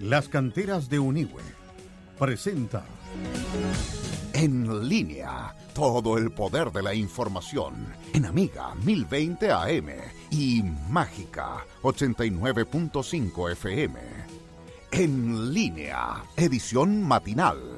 Las canteras de Unigüe presenta En Línea, todo el poder de la información en Amiga 1020 AM y Mágica 89.5 FM. En Línea, edición matinal.